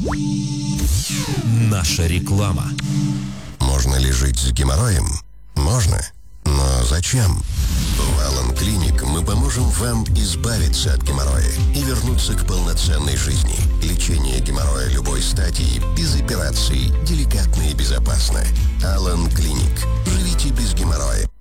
Наша реклама. Можно ли жить с геморроем? Можно. Но зачем? В Alan Clinic мы поможем вам избавиться от геморроя и вернуться к полноценной жизни. Лечение геморроя любой стадии, без операций, деликатно и безопасно. Alan Clinic. Живите без геморроя.